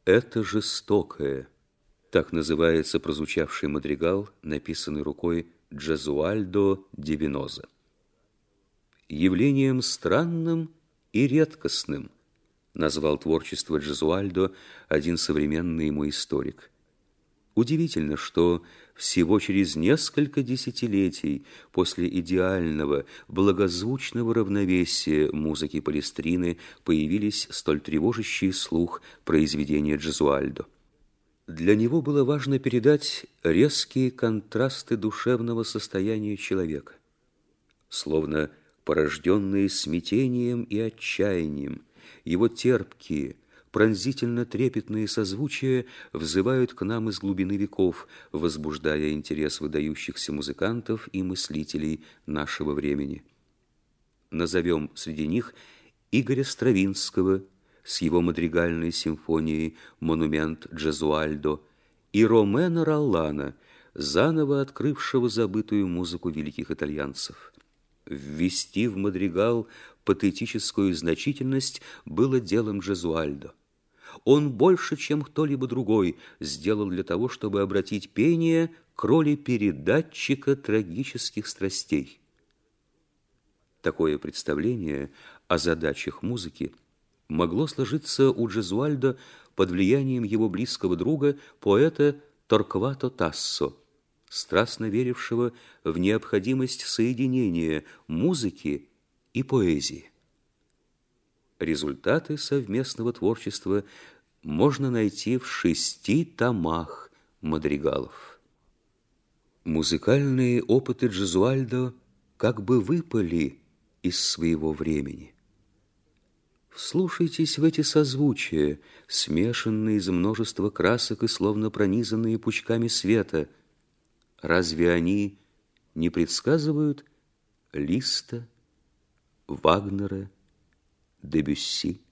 Это жестокое. Так называется прозвучавший мадригал, написанный рукой Джезуальдо ди Веноза. Явлением странным и редкостным назвал творчество Джезуальдо один современный ему историк. Удивительно, что всего через несколько десятилетий после идеального, благозвучного равновесия музыки Палестрины появились столь тревожащие слух произведения Джезуальдо. Для него было важно передать резкие контрасты душевного состояния человека. Словно порожденные смятением и отчаянием, его терпкие, пронзительно-трепетные созвучия взывают к нам из глубины веков, возбуждая интерес выдающихся музыкантов и мыслителей нашего времени. Назовем среди них Игоря Стравинского с его мадригальной симфонией «Монумент Джезуальдо» и Ромена Роллана, заново открывшего забытую музыку великих итальянцев. Ввести в мадригал патетическую значительность было делом Джезуальдо. Он больше, чем кто-либо другой, сделал для того, чтобы обратить пение к роли передатчика трагических страстей. Такое представление о задачах музыки могло сложиться у Джезуальдо под влиянием его близкого друга, поэта Торквато Тассо, страстно верившего в необходимость соединения музыки и поэзии. Результаты совместного творчества можно найти в 6 томах мадригалов. Музыкальные опыты Джезуальдо как бы выпали из своего времени. Вслушайтесь в эти созвучия, смешанные из множества красок и словно пронизанные пучками света. Разве они не предсказывают Листа, Вагнера, Дебюсси?